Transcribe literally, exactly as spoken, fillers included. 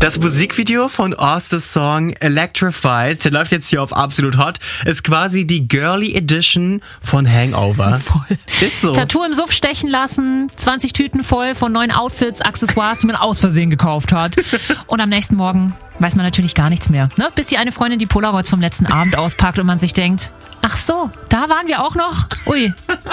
Das Musikvideo von Osters Song Electrified, der läuft jetzt hier auf Absolut Hot, ist quasi die Girly Edition von Hangover. Voll. Ist so. Tattoo im Suff stechen lassen, zwanzig Tüten voll von neuen Outfits, Accessoires, die man aus Versehen gekauft hat. Und am nächsten Morgen weiß man natürlich gar nichts mehr. Ne? Bis die eine Freundin die Polaroids vom letzten Abend auspackt und man sich denkt, ach so, da waren wir auch noch? Ui,